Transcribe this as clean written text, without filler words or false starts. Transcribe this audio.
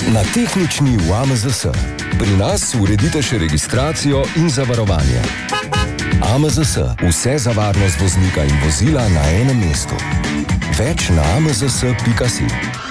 Na tehnični v AMZS. Pri nas uredite še registracijo in zavarovanje. AMZS. Vse za varnost voznika in vozila na enem mestu. Več na amzs.si.